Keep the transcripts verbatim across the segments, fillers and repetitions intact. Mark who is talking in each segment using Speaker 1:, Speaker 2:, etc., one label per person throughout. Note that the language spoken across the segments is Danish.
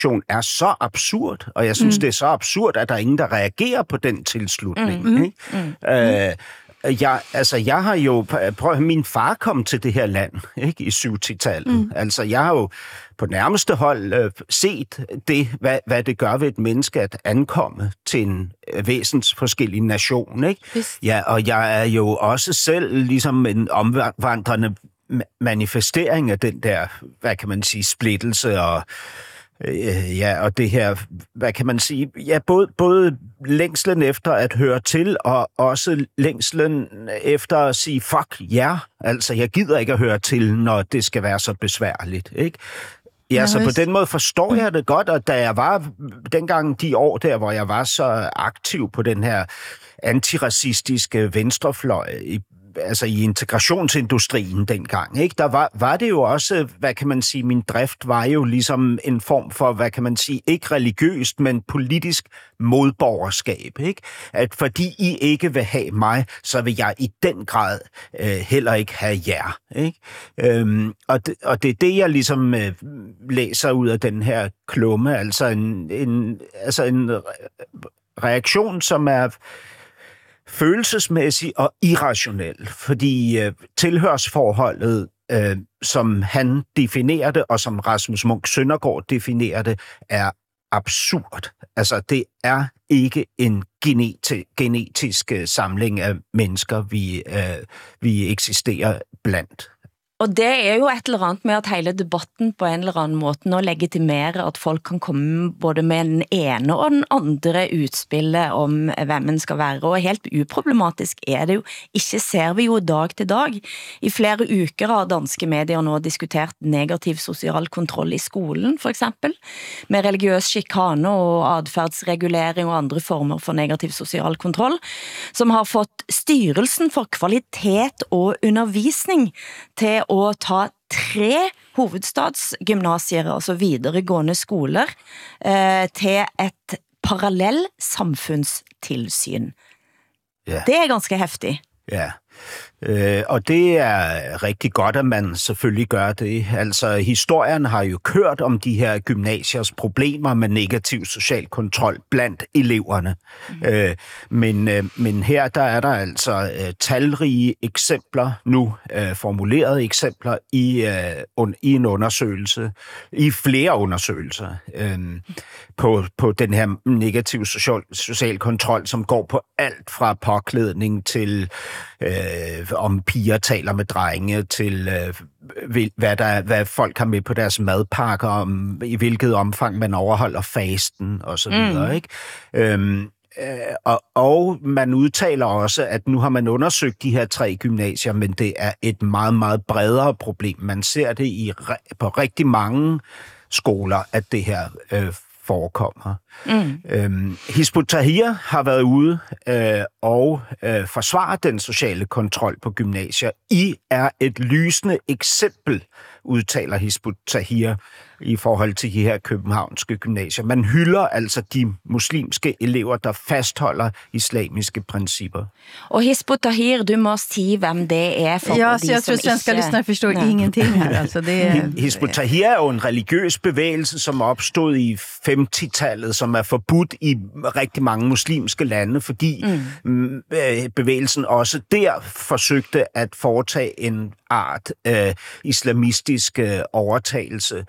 Speaker 1: er så absurd, og jeg synes, mm. det er så absurd, at der er ingen, der reagerer på den tilslutning. Mm. Ikke? Mm. Øh, jeg, altså, jeg har jo... Prøv, min far kom til det her land, ikke, i syvogtyve-tallet. Mm. Altså, jeg har jo på nærmeste hold øh, set det, hvad, hvad det gør ved et menneske at ankomme til en øh, væsensforskellig nation, ikke? Yes. Ja, og jeg er jo også selv ligesom en omvandrende manifestering af den der, hvad kan man sige, splittelse og øh, ja, og det her, hvad kan man sige, ja, både, både længslen efter at høre til, og også længslen efter at sige, fuck ja, yeah. Altså, jeg gider ikke at høre til, når det skal være så besværligt, ikke? Ja, så på den måde forstår jeg det godt, og da jeg var, dengang de år der, hvor jeg var så aktiv på den her antiracistiske venstrefløj i altså i integrationsindustrien dengang, ikke? Der var, var det jo også, hvad kan man sige, min drift var jo ligesom en form for, hvad kan man sige, ikke religiøst, men politisk modborgerskab, ikke? At fordi I ikke vil have mig, så vil jeg i den grad øh, heller ikke have jer, ikke? Øhm, og, det, og det er det, jeg ligesom øh, læser ud af den her klumme, altså en, en, altså en reaktion, som er følelsesmæssig og irrationel, fordi øh, tilhørsforholdet, øh, som han definerer det, og som Rasmus Munch Søndergaard definerer det, er absurd. Altså, det er ikke en geneti- genetisk øh, samling af mennesker, vi, øh, vi eksisterer blandt.
Speaker 2: Og det er jo et eller andet med at hele debatten på en eller anden måde nå legitimere at folk kan komme både med den ene og den andre utspillet om hvem man skal være, og helt uproblematisk er det jo. Ikke ser vi jo dag til dag. I flere uker har danske medier nå diskutert negativ social kontroll i skolen, for eksempel, med religiøs chikane og adfærdsregulering og andre former for negativ social kontroll, som har fått styrelsen for kvalitet og undervisning til å ta tre hovedstadsgymnasier, altså videregående skoler, eh, til et parallell samfundstilsyn.
Speaker 1: Ja.
Speaker 2: Det er ganske heftig.
Speaker 1: Ja, øh, og det er rigtig godt, at man selvfølgelig gør det. Altså, historien har jo kørt om de her gymnasiers problemer med negativ social kontrol blandt eleverne. Mm. Øh, men, øh, men her der er der altså øh, talrige eksempler, nu øh, formulerede eksempler i, øh, un, i en undersøgelse, i flere undersøgelser, øh, på, på den her negativ social, social kontrol, som går på alt fra påklædning til øh, om piger taler med drenge, til øh, hvad, der, hvad folk har med på deres madpakker, om i hvilket omfang man overholder fasten og så videre, mm. ikke? Øhm, øh, og, og man udtaler også, at nu har man undersøgt de her tre gymnasier, men det er et meget, meget bredere problem. Man ser det i, på rigtig mange skoler, at det her øh, forekommer. Mm. Øhm, Hizb ut-Tahrir har været ude øh, og øh, forsvare den sociale kontrol på gymnasier. I er et lysende eksempel, udtaler Hizb ut-Tahrir i forhold til de her københavnske gymnasier. Man hylder altså de muslimske elever, der fastholder islamiske principper.
Speaker 2: Og Hizb ut-Tahrir, du må sige, hvem det er for
Speaker 3: ja,
Speaker 2: de
Speaker 3: jag
Speaker 2: som
Speaker 3: tror svenska
Speaker 2: ikke...
Speaker 3: lyssnare förstår Nej. ingenting här. Alltså det är...
Speaker 1: Hizb ut-Tahrir er jo en religiøs bevægelse, som opstod i femoghalvtredstusind-tallet, som er forbudt i rigtig mange muslimske lande, fordi mm. bevægelsen også der forsøgte at foretage en art øh, islamistisk øh, overtagelse.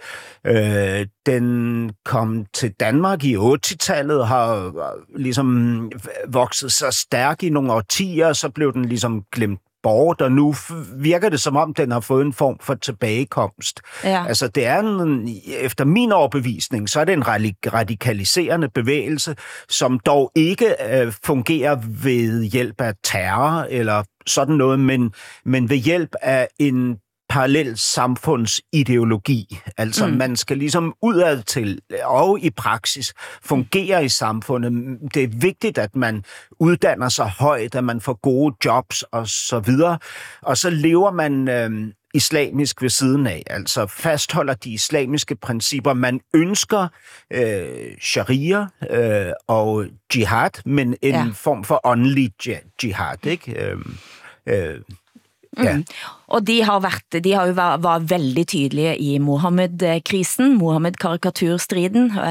Speaker 1: Øh, den kom til Danmark i otteoghalvtredstallet, har ligesom vokset så stærk i nogle årtier, så blev den ligesom glemt bort, og nu virker det som om, den har fået en form for tilbagekomst. Ja. Altså, det er en, efter min overbevisning, så er det en radikaliserende bevægelse, som dog ikke øh, fungerer ved hjælp af terror eller sådan noget, men, men ved hjælp af en parallel samfundsideologi. Altså, mm. man skal ligesom udad til og i praksis fungere i samfundet. Det er vigtigt, at man uddanner sig højt, at man får gode jobs og så videre. Og så lever man øh, islamisk ved siden af. Altså fastholder de islamiske principper. Man ønsker øh, sharia øh, og jihad, men en ja. form for åndelig jihad, ikke? Øh, øh, Ja.
Speaker 2: Mm. Og de har, vært, de har jo var, var veldig tydelige i Mohammed-krisen, Mohammed-karikaturstriden,